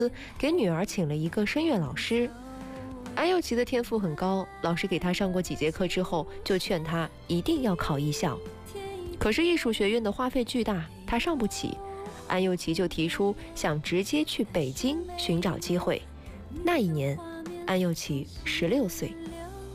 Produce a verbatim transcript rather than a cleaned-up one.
给女儿请了一个声乐老师。安又琪的天赋很高，老师给她上过几节课之后，就劝她一定要考艺校。可是艺术学院的花费巨大，她上不起。安又琪就提出想直接去北京寻找机会。那一年，安又琪十六岁。